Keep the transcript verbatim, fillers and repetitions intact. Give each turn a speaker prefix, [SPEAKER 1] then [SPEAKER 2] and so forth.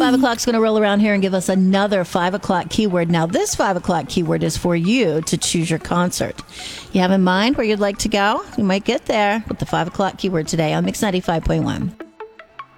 [SPEAKER 1] five o'clock's going to roll around here and give us another five o'clock keyword. Now, this five o'clock keyword is for you to choose your concert. You have in mind where you'd like to go? You might get there with the five o'clock keyword today on Mix ninety-five point one.